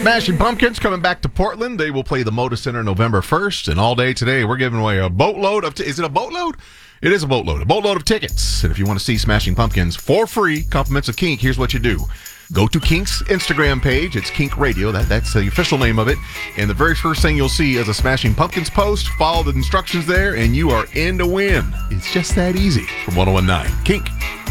Smashing Pumpkins coming back to Portland. They will play the Moda Center November 1st, and all day today we're giving away a boatload of... Is it a boatload? It is a boatload. A boatload of tickets. And if you want to see Smashing Pumpkins for free, compliments of Kink, here's what you do. Go to Kink's Instagram page. It's Kink Radio. That's the official name of it. And the very first thing you'll see is a Smashing Pumpkins post. Follow the instructions there, and you are in to win. It's just that easy. From 101.9 Kink.